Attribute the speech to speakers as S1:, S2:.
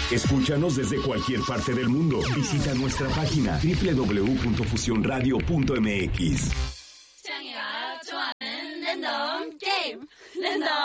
S1: Escúchanos desde cualquier parte del mundo. Visita nuestra página www.fusionradio.mx.